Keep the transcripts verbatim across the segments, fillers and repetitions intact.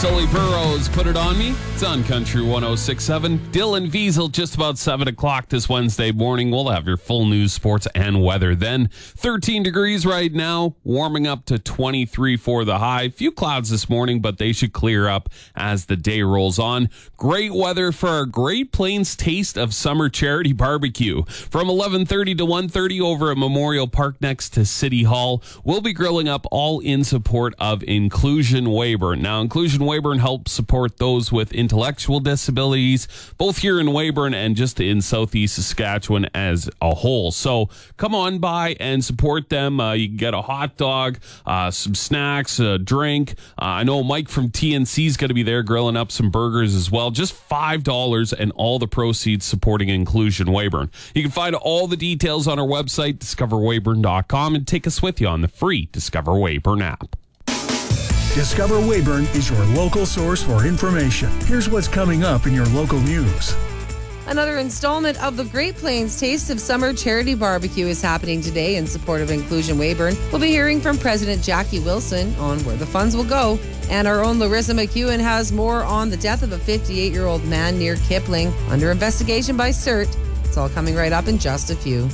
Sully Burrows, Put It On Me. It's on Country one oh six point seven. Dylan Wiesel, just about seven o'clock this Wednesday morning. We'll have your full news, sports, and weather then. thirteen degrees right now, warming up to twenty-three for the high. Few clouds this morning, but they should clear up as the day rolls on. Great weather for our Great Plains Taste of Summer Charity Barbecue. From eleven thirty to one thirty over at Memorial Park next to City Hall, we'll be grilling up all in support of Inclusion Weyburn. Now, Inclusion Weyburn helps support those with intellectual disabilities, both here in Weyburn and just in Southeast Saskatchewan as a whole. So come on by and support them. Uh, you can get a hot dog, uh, some snacks, a drink. Uh, I know Mike from T N C is going to be there grilling up some burgers as well. Just five dollars and all the proceeds supporting Inclusion Weyburn. You can find all the details on our website, discover weyburn dot com, and take us with you on the free Discover Weyburn app. Discover Weyburn is your local source for information. Here's what's coming up in your local news. Another installment of the Great Plains Taste of Summer Charity Barbecue is happening today in support of Inclusion Weyburn. We'll be hearing from President Jackie Wilson on where the funds will go. And our own Larissa McEwen has more on the death of a fifty-eight-year-old man near Kipling under investigation by C E R T. It's all coming right up in just a few.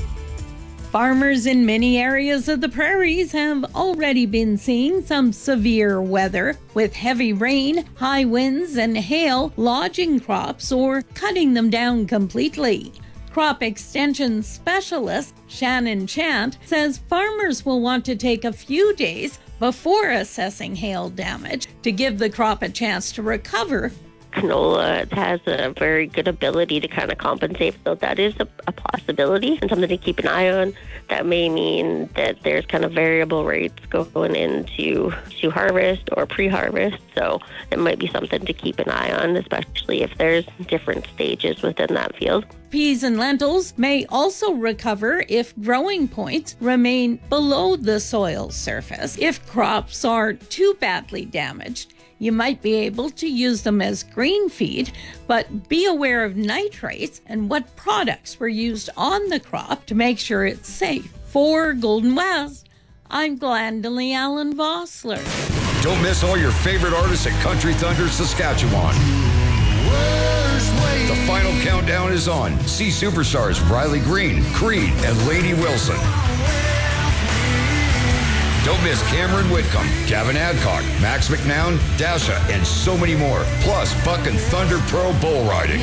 Farmers in many areas of the prairies have already been seeing some severe weather, with heavy rain, high winds, and hail lodging crops or cutting them down completely. Crop extension specialist Shannon Chant says farmers will want to take a few days before assessing hail damage to give the crop a chance to recover. Canola has a very good ability to kind of compensate, so that is a, a possibility and something to keep an eye on. That may mean that there's kind of variable rates going into to harvest or pre-harvest, so it might be something to keep an eye on, especially if there's different stages within that field. Peas and lentils may also recover if growing points remain below the soil surface. If crops are too badly damaged, you might be able to use them as green feed, but be aware of nitrates and what products were used on the crop to make sure it's safe. For Golden West, I'm Glendalee Allen Vossler. Don't miss all your favorite artists at Country Thunder Saskatchewan. The final countdown is on. See superstars Riley Green, Creed, and Lady Wilson. Don't miss Cameron Whitcomb, Gavin Adcock, Max McNown, Dasha, and so many more. Plus, Buck and Thunder Pro Bull Riding.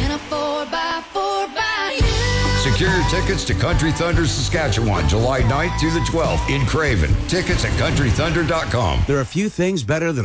Secure your tickets to Country Thunder Saskatchewan, July ninth through the twelfth in Craven. Tickets at country thunder dot com. There are a few things better than